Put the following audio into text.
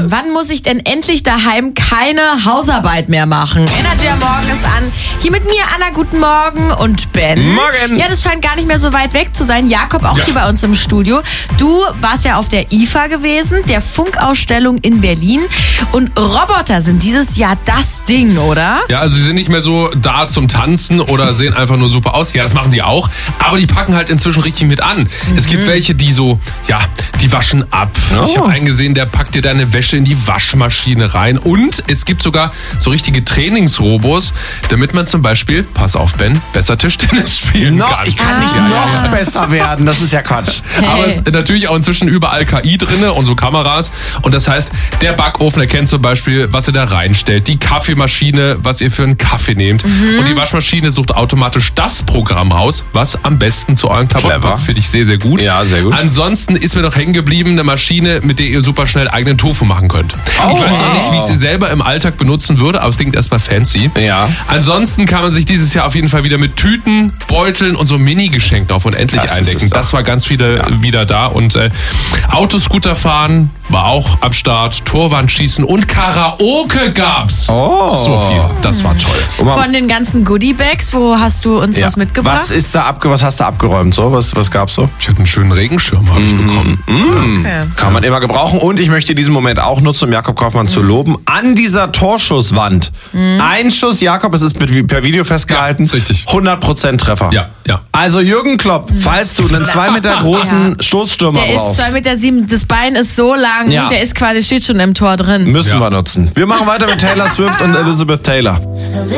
Wann muss ich denn endlich daheim keine Hausarbeit mehr machen? Energy am Morgen ist an. Hier mit mir Anna, guten Morgen, und Ben. Morgen. Ja, das scheint gar nicht mehr so weit weg zu sein. Jakob auch hier bei uns im Studio. Du warst ja auf der IFA gewesen, der Funkausstellung in Berlin. Und Roboter sind dieses Jahr das Ding, oder? Ja, also sie sind nicht mehr so da zum Tanzen oder sehen einfach nur super aus. Ja, das machen die auch. Aber die packen halt inzwischen richtig mit an. Es gibt welche, die so, die waschen ab. Oh. Ich habe einen gesehen, der packt dir deine Wäsche in die Waschmaschine rein. Und es gibt sogar so richtige Trainingsrobos, damit man zum Beispiel, pass auf Ben, besser Tischtennis spielen kann. Ich kann nicht noch besser werden. Das ist ja Quatsch. Aber es ist natürlich auch inzwischen überall KI drinne und so Kameras. Und das heißt, der Backofen erkennt zum Beispiel, was ihr da reinstellt. Die Kaffeemaschine, was ihr für einen Kaffee nehmt. Und die Waschmaschine sucht automatisch das Programm raus, was am besten zu euren Klamotten passt. Finde ich sehr, sehr gut. Ja, sehr gut. Ansonsten ist mir noch hängen geblieben eine Maschine, mit der ihr super schnell eigenen Tofu machen könnt. Ich weiß auch nicht, wie ich sie selber im Alltag benutzen würde, aber es klingt erstmal fancy. Ja. Ansonsten kann man sich dieses Jahr auf jeden Fall wieder mit Tüten, Beuteln und so Mini-Geschenken auf unendlich eindecken. Das war ganz wieder da. Und Autoscooter fahren war auch am Start. Torwandschießen und Karaoke gab's. Oh. So viel. Das war toll. Von den ganzen Goodie-Bags, wo hast du uns was mitgebracht? Was hast du abgeräumt? So? Was gab's so? Ich hatte einen schönen Regenschirm, habe ich bekommen. Okay. Kann man immer gebrauchen. Und ich möchte diesen Moment auch nutzen, um Jakob Kaufmann zu loben. An dieser Torschusswand. Ein Schuss, Jakob, es ist per Video festgehalten. Ja, ist richtig. 100% Treffer. Ja. Also Jürgen Klopp, falls du einen 2 Meter großen Stoßstürmer Der ist brauchst, 2,7 Meter, das Bein ist so lang, Ja. der ist quasi, steht schon im Tor drin. müssen wir nutzen. Wir machen weiter mit Taylor Swift und Elizabeth Taylor.